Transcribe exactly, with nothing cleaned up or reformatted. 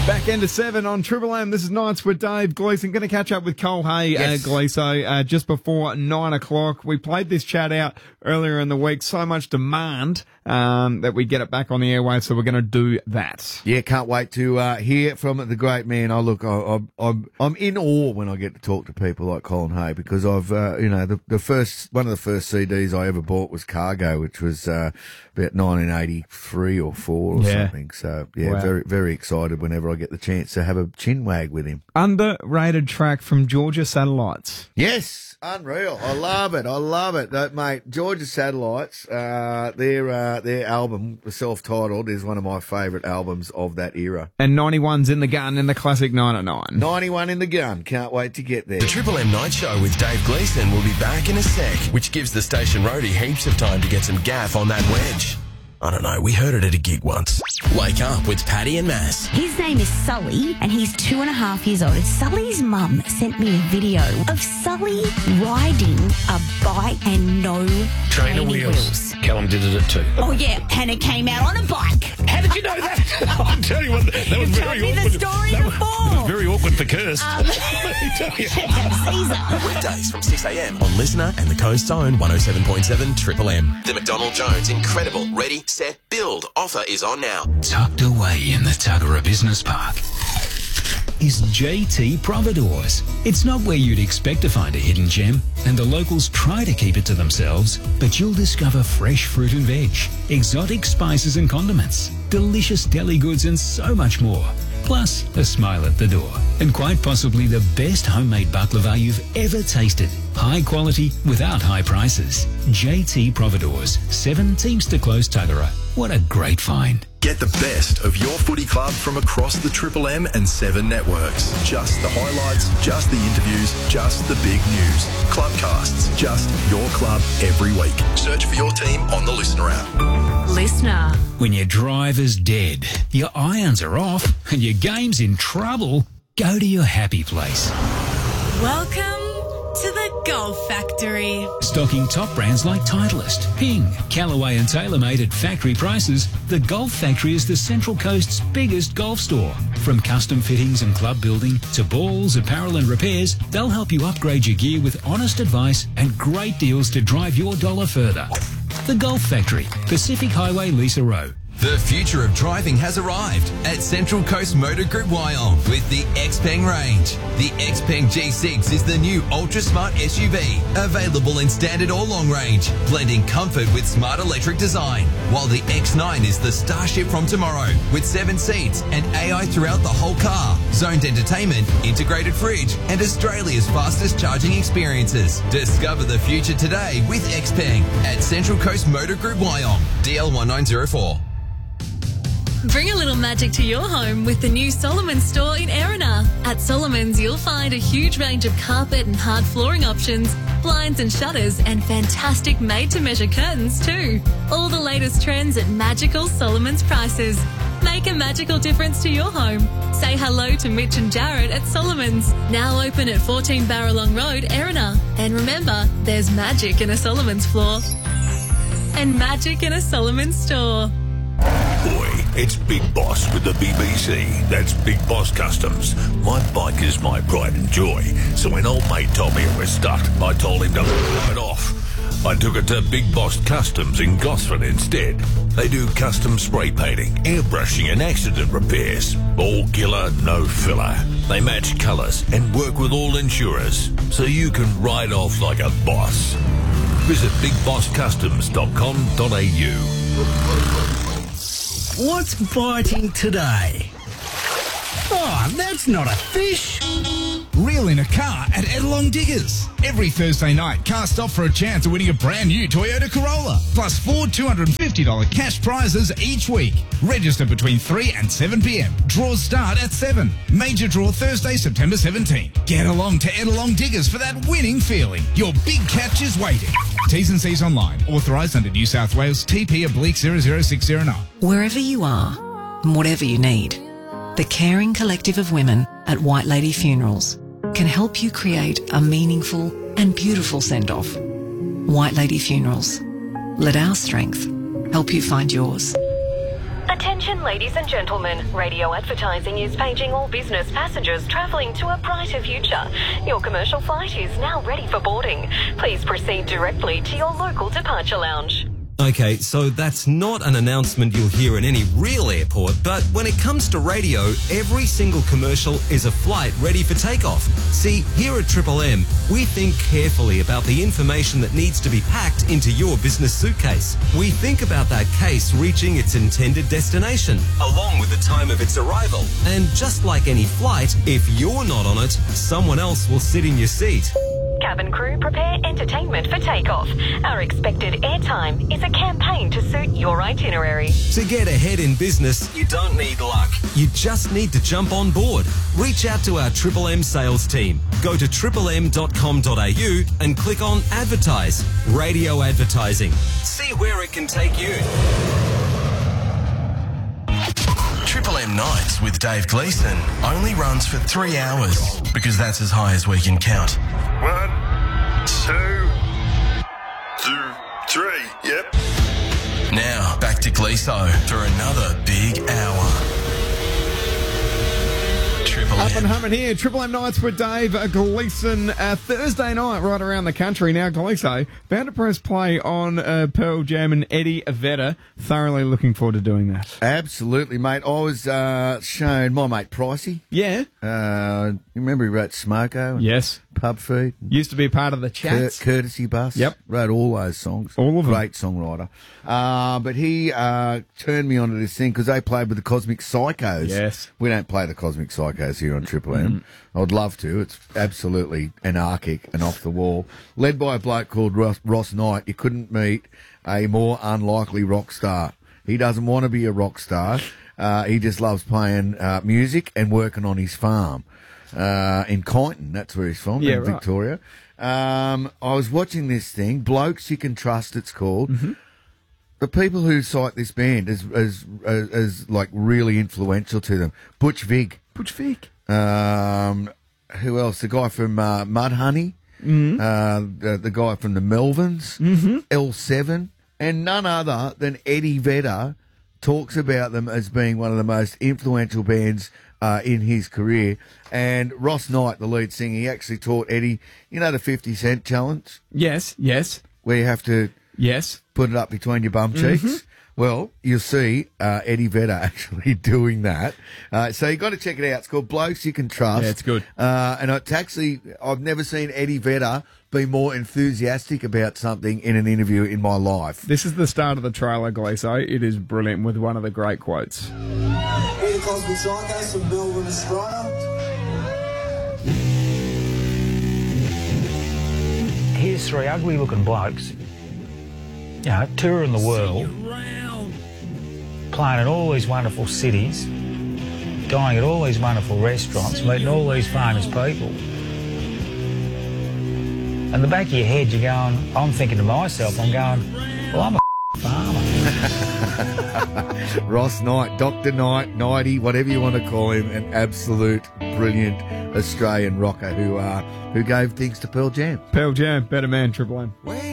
Back end of seven on Triple M. This is Nights with Dave Gleeson. Going to catch up with Cole Hay, Yes. uh, Gleeso, uh, just before nine o'clock. We played this chat out earlier in the week. So much demand um, that we get it back on the airwaves, so we're going to do that. Yeah, can't wait to uh, hear from the great man. I look, I, I, I'm, I'm in awe when I get to talk to people like Colin Hay, because I've, uh, you know, the, the first one of the first C Ds I ever bought was Cargo, which was uh, about nineteen eighty-three or four or Yeah. something. So yeah, Wow. very, very excited whenever I get the chance to have a chin wag with him. Underrated track from Georgia Satellites. Yes, unreal. I love it. I love it, that, mate. Georgia Satellites, uh, their uh, their album, self-titled, is one of my favourite albums of that era. And ninety-one's in the gun in the classic nine oh nine. ninety-one in the gun. Can't wait to get there. The Triple M Night Show with Dave Gleeson will be back in a sec, which gives the station roadie heaps of time to get some gaff on that wedge. I don't know, we heard it at a gig once. Wake up with Paddy and Mass. His name is Sully, and he's two and a half years old. Sully's mum sent me a video of Sully riding a bike and no Trainer training wheels. wheels. Callum did it at two. Oh, yeah, and it came out on a bike. How did you know that? I'll tell you what, that was You've very told me the awkward. story that was, before. It was very awkward for Kirst. Um, Let me tell you. Check out Caesar. Weekdays from six a.m. on Listener and the Coast Zone one oh seven point seven Triple M. The McDonald Jones Incredible Ready, Set, Build offer is on now. Tucked away in the Tuggerah Business Park is J T Providores. It's not where you'd expect to find a hidden gem, and the locals try to keep it to themselves, but you'll discover fresh fruit and veg, exotic spices and condiments, delicious deli goods and so much more. Plus, a smile at the door. And quite possibly the best homemade baklava you've ever tasted. High quality without high prices. J T Providores, seven Teamster Close, Tuggerah. What a great find. Get the best of your footy club from across the Triple M and seven networks. Just the highlights, just the interviews, just the big news. Clubcasts, just your club every week. Search for your team on the Listener app. Listener. When your driver's dead, your irons are off, and your game's in trouble, go to your happy place. Welcome to the Golf Factory. Stocking top brands like Titleist, Ping, Callaway and TaylorMade at factory prices, the Golf Factory is the Central Coast's biggest golf store. From custom fittings and club building to balls, apparel and repairs, they'll help you upgrade your gear with honest advice and great deals to drive your dollar further. The Golf Factory, Pacific Highway, Lisa Row. The future of driving has arrived at Central Coast Motor Group Wyong with the Xpeng range. The Xpeng G six is the new ultra-smart S U V, available in standard or long range, blending comfort with smart electric design, while the X nine is the starship from tomorrow with seven seats and A I throughout the whole car, zoned entertainment, integrated fridge, and Australia's fastest charging experiences. Discover the future today with Xpeng at Central Coast Motor Group Wyong, D L one nine zero four. Bring a little magic to your home with the new Solomon store in Erina. At Solomon's, you'll find a huge range of carpet and hard flooring options, blinds and shutters, and fantastic made-to-measure curtains too. All the latest trends at magical Solomon's prices. Make a magical difference to your home. Say hello to Mitch and Jared at Solomon's. Now open at fourteen Barralong Road, Erina. And remember, there's magic in a Solomon's floor. And magic in a Solomon's store. Boy, it's Big Boss with the B B C. That's Big Boss Customs. My bike is my pride and joy. So when old mate told me it was stuck, I told him to blow it off. I took it to Big Boss Customs in Gosford instead. They do custom spray painting, airbrushing and accident repairs. All killer, no filler. They match colours and work with all insurers. So you can ride off like a boss. Visit big boss customs dot com dot a u. What's biting today? Oh, that's not a fish. Reel in a car at Edelong Diggers. Every Thursday night, cars stop for a chance of winning a brand new Toyota Corolla. Plus four two hundred fifty dollars cash prizes each week. Register between three and seven p.m. Draws start at seven. Major draw Thursday, September seventeenth. Get along to Edelong Diggers for that winning feeling. Your big catch is waiting. T's and C's online. Authorised under New South Wales T P oblique zero zero six zero nine. Wherever you are, and whatever you need, the caring collective of women at White Lady Funerals can help you create a meaningful and beautiful send-off. White Lady Funerals. Let our strength help you find yours. A Attention ladies and gentlemen, radio advertising is paging all business passengers travelling to a brighter future. Your commercial flight is now ready for boarding. Please proceed directly to your local departure lounge. Okay, so that's not an announcement you'll hear in any real airport, but when it comes to radio, every single commercial is a flight ready for takeoff. See, here at Triple M, we think carefully about the information that needs to be packed into your business suitcase. We think about that case reaching its intended destination, along with the time of its arrival. And just like any flight, if you're not on it, someone else will sit in your seat. Cabin crew, prepare entertainment for takeoff. Our expected airtime is a campaign to suit your itinerary. To get ahead in business, you don't need luck. You just need to jump on board. Reach out to our Triple M sales team. Go to triple m dot com dot a u and click on Advertise. Radio advertising. See where it can take you. Triple M Nights with Dave Gleeson only runs for three hours because that's as high as we can count. One, two, two, three, yep. Now, back to Gleeso for another big hour. Triple Up M. and humming here, Triple M Nights with Dave Gleeson. Uh, Thursday night, right around the country. Now, Gleeso, bound to press play on uh, Pearl Jam and Eddie Vedder. Thoroughly looking forward to doing that. Absolutely, mate. I was uh, shown my mate Pricey. Yeah. Uh, you remember he wrote Smoko? Yes. Pub Feed. Used to be part of the chats. Cur- Courtesy Bus. Yep. Wrote all those songs. All of them. Great songwriter. Uh, but he uh, turned me onto this thing because they played with the Cosmic Psychos. Yes. We don't play the Cosmic Psychos here on Triple M. Mm-hmm. I would love to. It's absolutely anarchic and off the wall. Led by a bloke called Ross, Ross Knight. You couldn't meet a more unlikely rock star. He doesn't want to be a rock star. Uh, he just loves playing uh, music and working on his farm. Uh, in Kyneton, that's where he's from, Yeah, in right. Victoria. Um, I was watching this thing, Blokes You Can Trust, it's called. Mm-hmm. The people who cite this band as, as, as, as like really influential to them. Butch Vig. Butch Vig. Um, who else? The guy from uh, Mudhoney. Mm-hmm. Uh, the, the guy from the Melvins. Mm-hmm. L seven. And none other than Eddie Vedder talks about them as being one of the most influential bands uh, in his career. And Ross Knight, the lead singer, he actually taught Eddie, you know, the fifty cent challenge? Yes, yes. Where you have to yes put it up between your bum cheeks. Mm-hmm. Well, you'll see uh, Eddie Vedder actually doing that. Uh, so you've got to check it out. It's called Blokes You Can Trust. Yeah, it's good. Uh, and it's actually, I've never seen Eddie Vedder be more enthusiastic about something in an interview in my life. This is the start of the trailer, Gleeso. It is brilliant with one of the great quotes. We're the Cosmic Psychos from Melbourne, Australia. Here's three ugly-looking blokes, you know, touring the world, playing in all these wonderful cities, dining at all these wonderful restaurants, meeting all these famous people. In the back of your head, you're going, I'm thinking to myself, I'm going, well, I'm a farmer. Ross Knight, Doctor Knight, Knighty, whatever you want to call him, an absolute brilliant Australian rocker who uh, who gave things to Pearl Jam. Pearl Jam, better man, Triple M.